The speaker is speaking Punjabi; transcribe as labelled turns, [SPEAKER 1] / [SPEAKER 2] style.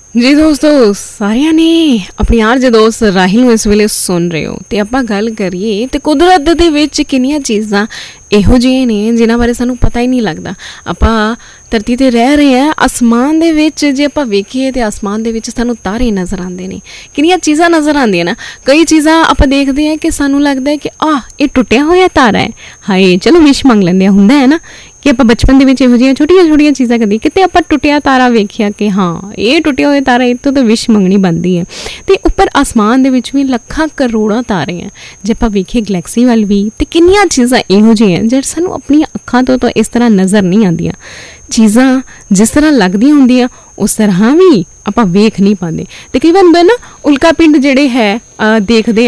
[SPEAKER 1] ਜੀ ਦੋਸਤੋ, ਸਾਰਿਆਂ ਨੇ ਆਪਣੀ ਯਾਰ ਜੇ ਦੋਸਤ ਰਾਹਿਲ ਨੂੰ ਇਸ ਵੇਲੇ ਸੁਣ ਰਹੇ ਹੋ ਅਤੇ ਆਪਾਂ ਗੱਲ ਕਰੀਏ ਅਤੇ ਕੁਦਰਤ ਦੇ ਵਿੱਚ ਕਿੰਨੀਆਂ ਚੀਜ਼ਾਂ ਇਹੋ ਜਿਹੀਆਂ ਨੇ ਜਿਨ੍ਹਾਂ ਬਾਰੇ ਸਾਨੂੰ ਪਤਾ ਹੀ ਨਹੀਂ ਲੱਗਦਾ। ਆਪਾਂ ਧਰਤੀ 'ਤੇ ਰਹਿ ਰਹੇ ਹਾਂ, ਅਸਮਾਨ ਦੇ ਵਿੱਚ ਜੇ ਆਪਾਂ ਵੇਖੀਏ ਤਾਂ ਅਸਮਾਨ ਦੇ ਵਿੱਚ ਸਾਨੂੰ ਤਾਰੇ ਨਜ਼ਰ ਆਉਂਦੇ ਨੇ, ਕਿੰਨੀਆਂ ਚੀਜ਼ਾਂ ਨਜ਼ਰ ਆਉਂਦੀਆਂ ਨਾ। ਕਈ ਚੀਜ਼ਾਂ ਆਪਾਂ ਦੇਖਦੇ ਹਾਂ ਕਿ ਸਾਨੂੰ ਲੱਗਦਾ ਹੈ ਕਿ ਇਹ ਟੁੱਟਿਆ ਹੋਇਆ ਤਾਰਾ ਹੈ, ਹਾਏ ਚਲੋ ਵਿਸ਼ ਮੰਗ ਲੈਂਦੇ ਹਾਂ। ਹੁੰਦਾ ਹੈ ਨਾ ਕਿ ਆਪਾਂ ਬਚਪਨ ਦੇ ਵਿੱਚ ਇਹੋ ਜਿਹੀਆਂ ਛੋਟੀਆਂ ਛੋਟੀਆਂ ਚੀਜ਼ਾਂ ਕਦੀ ਕਿਤੇ ਆਪਾਂ ਟੁੱਟਿਆ ਤਾਰਾ ਵੇਖਿਆ ਕਿ ਹਾਂ ਇਹ ਟੁੱਟਿਆ ਹੋਇਆ ਤਾਰਾ, ਇਹ ਤੋਂ ਤਾਂ ਵਿਸ਼ ਮੰਗਣੀ ਬਣਦੀ ਹੈ। ਅਤੇ ਉੱਪਰ ਆਸਮਾਨ ਦੇ ਵਿੱਚ ਵੀ ਲੱਖਾਂ ਕਰੋੜਾਂ ਤਾਰੇ ਆ। ਜੇ ਆਪਾਂ ਵੇਖੀਏ ਗਲੈਕਸੀ ਵੱਲ ਵੀ, ਅਤੇ ਕਿੰਨੀਆਂ ਚੀਜ਼ਾਂ ਇਹੋ ਜਿਹੀਆਂ ਜਿਹੜੇ ਸਾਨੂੰ ਆਪਣੀਆਂ ਅੱਖਾਂ ਤੋਂ ਤਾਂ ਇਸ ਤਰ੍ਹਾਂ ਨਜ਼ਰ ਨਹੀਂ ਆਉਂਦੀਆਂ। ਚੀਜ਼ਾਂ ਜਿਸ ਤਰ੍ਹਾਂ ਲੱਗਦੀਆਂ ਹੁੰਦੀਆਂ ਉਸ ਤਰ੍ਹਾਂ ਵੀ ਆਪਾਂ ਵੇਖ ਨਹੀਂ ਪਾਉਂਦੇ। ਅਤੇ ਕਈ ਵਾਰ ਹੁੰਦਾ ਨਾ ਉਲਕਾ ਪਿੰਡ ਜਿਹੜੇ ਹੈ ਦੇਖਦੇ